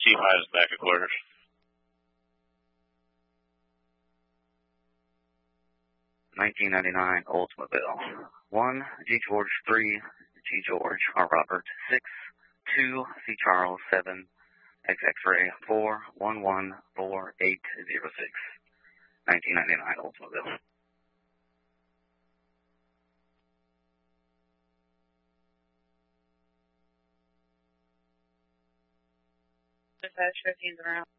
Chief Hives back at quarters. $19.99 Oldsmobile. 1, G. George 3, G. George, R. Robert 6, 2, C. Charles 7, X X-ray 4, 1 1 4 8 0 6. $19.99 Oldsmobile. Dispatch 15's around.